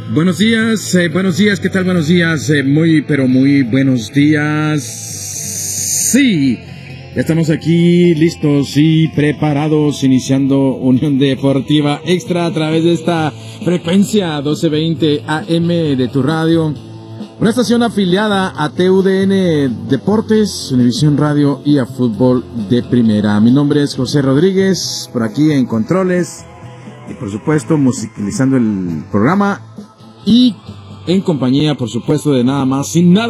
Buenos días, ¿qué tal? Buenos días, pero muy buenos días. Sí, ya estamos aquí listos y preparados, iniciando Unión Deportiva Extra a través de esta frecuencia 1220 AM de tu radio. Una estación afiliada a TUDN Deportes, Univisión Radio y a Fútbol de Primera. Mi nombre es José Rodríguez, por aquí en Controles y por supuesto musicalizando el programa y en compañía, por supuesto, de nada más sin nada